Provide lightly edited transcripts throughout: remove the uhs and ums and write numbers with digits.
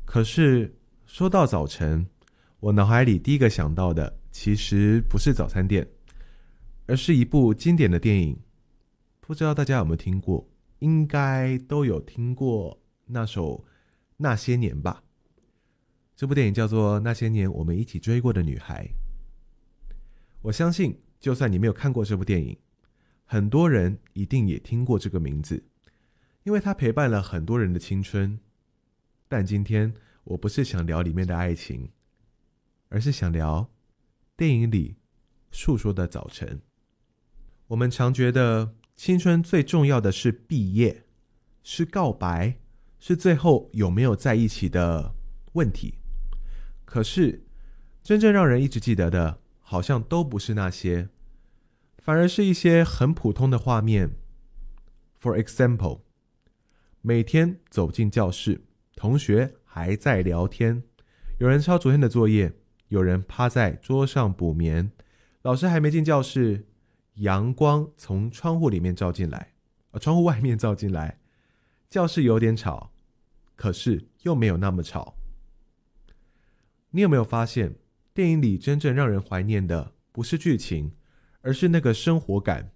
可是说到早晨，我脑海里第一个想到的其实不是早餐店，而是一部经典的电影。不知道大家有没有听过，应该都有听过那首《那些年》吧。这部电影叫做《那些年我们一起追过的女孩》。我相信就算你没有看过这部电影，很多人一定也听过这个名字，因为它陪伴了很多人的青春。但今天我不是想聊里面的爱情，而是想聊电影里诉说的早晨。我们常觉得青春最重要的是毕业，是告白，是最后有没有在一起的问题。可是真正让人一直记得的好像都不是那些，反而是一些很普通的画面。 For example， 每天走进教室，同学还在聊天，有人抄昨天的作业，有人趴在桌上补眠，老师还没进教室，阳光从窗户里面照进来，窗户外面照进来，教室有点吵，可是又没有那么吵。你有没有发现，电影里真正让人怀念的不是剧情，而是那个生活感。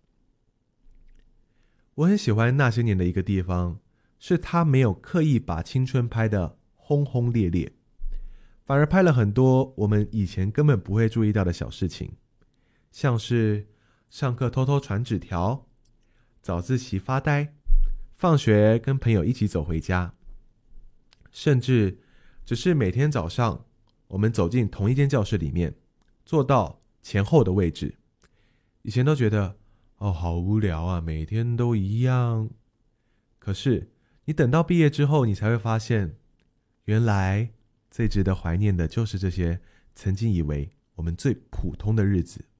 我很喜欢那些年的一个地方，是他没有刻意把青春拍得轰轰烈烈，反而拍了很多我们以前根本不会注意到的小事情，像是上课偷偷传纸条，早自习发呆，放学跟朋友一起走回家，甚至只是每天早上我们走进同一间教室里面，坐到前后的位置。以前都觉得好无聊啊，每天都一样。可是你等到毕业之后，你才会发现，原来最值得怀念的就是这些曾经以为我们最普通的日子。